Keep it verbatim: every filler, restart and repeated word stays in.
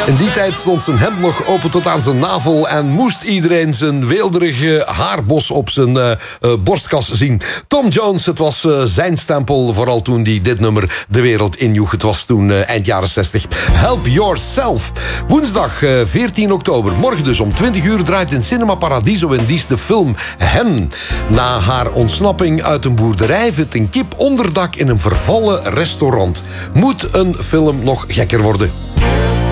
In die tijd stond zijn hemd nog open tot aan zijn navel en moest iedereen zijn weelderige haarbos op zijn uh, uh, borstkas zien. Tom Jones, het was uh, zijn stempel, vooral toen hij dit nummer de wereld injoeg. Het was toen uh, eind jaren zestig. Help Yourself. Woensdag uh, veertien oktober, morgen dus om twintig uur, draait in Cinema Paradiso in Diest de film Hen. Na haar ontsnapping uit een boerderij vindt een kip onderdak in een vervallen restaurant. Moet een film nog gekker worden?